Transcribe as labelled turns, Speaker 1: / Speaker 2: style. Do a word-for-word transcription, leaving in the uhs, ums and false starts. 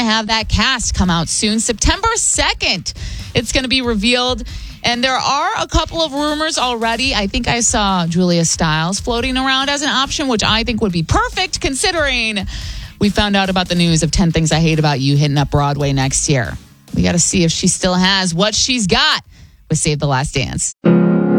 Speaker 1: have that cast come out soon. September second, it's going to be revealed. And there are a couple of rumors already. I think I saw Julia Stiles floating around as an option, which I think would be perfect considering we found out about the news of ten Things I Hate About You hitting up Broadway next year. We got to see if she still has what she's got with Save the Last Dance.